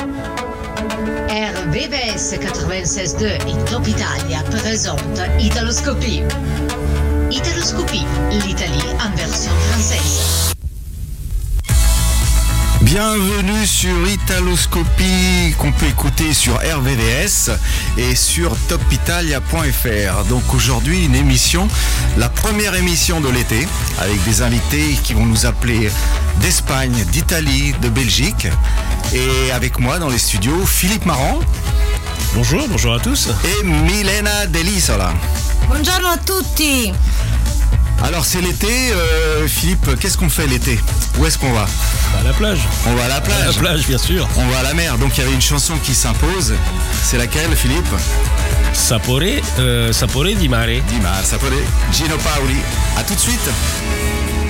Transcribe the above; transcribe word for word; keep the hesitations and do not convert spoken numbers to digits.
R V V S quatre-vingt-seize deux et Top Italia présente Italoscopie. Italoscopie, l'Italie en version française. Bienvenue sur Italoscopie qu'on peut écouter sur R V V S et sur top italia point f r. Donc aujourd'hui une émission, la première émission de l'été avec des invités qui vont nous appeler d'Espagne, d'Italie, de Belgique et avec moi dans les studios Philippe Marant. Bonjour, bonjour à tous. Et Milena Delisola. Buongiorno a tutti. Alors c'est l'été, euh, Philippe, qu'est-ce qu'on fait l'été? Où est-ce qu'on va? À la plage. On va à la plage. À la plage, bien sûr. On va à la mer. Donc il y avait une chanson qui s'impose. C'est laquelle, Philippe? Sapore, euh, Sapore di mare. Di mare, Sapore. Gino Paoli. À tout de suite.